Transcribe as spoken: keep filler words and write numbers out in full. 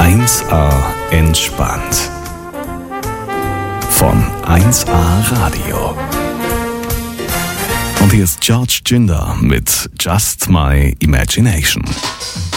eins A entspannt. Von eins A Radio. Und hier ist George Ginder mit Just My Imagination.